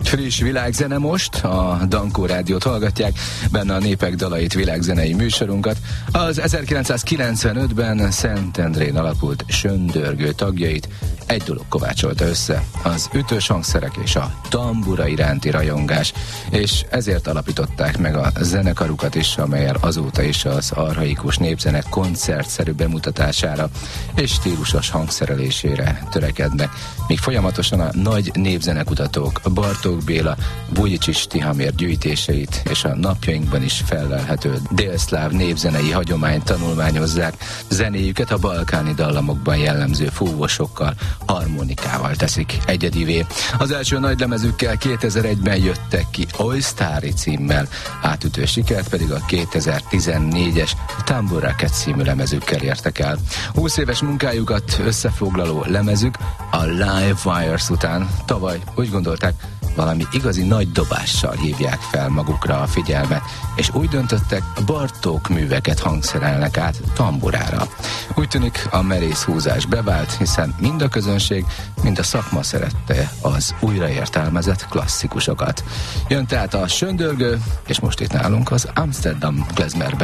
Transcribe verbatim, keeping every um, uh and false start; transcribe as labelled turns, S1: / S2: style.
S1: Friss világzene most, a Dankó Rádiót hallgatják, benne a Népek dalait világzenei műsorunkat. Az ezerkilencszázkilencvenötben Szentendrén alapult Söndörgő tagjait egy dolog kovácsolta össze, az ütős hangszerek és a tambura iránti rajongás, és ezért alapították meg a zenekarukat is, amellyel azóta is az archaikus népzene koncertszerű bemutatására és stílusos hangszerelésére törekednek, míg folyamatosan a nagy népzenekutatók Bartók Béla, Vujicsics Tihamér gyűjtéseit és a napjainkban is fellelhető délszláv népzenei hagyományt tanulmányozzák, zenéjüket a balkáni dallamokban jellemző fúvosokkal, harmonikával teszik egyedivé. Az első nagy lemezükkel kétezer-egyben jöttek ki Oly Sztári címmel, átütő sikert pedig a kétezer-tizennégyes Tamburaket című lemezükkel értek el. húsz éves munkájukat összefoglaló lemezük a Live Wires után tavaly úgy gondolták, valami igazi nagy dobással hívják fel magukra a figyelmet, és úgy döntöttek, Bartók műveket hangszerelnek át tamburára. Úgy tűnik, a merész húzás bevált, hiszen mind a közönség, mind a szakma szerette az újraértelmezett klasszikusokat. Jön tehát a Söndörgő, és most itt nálunk az Amsterdam Klezmerben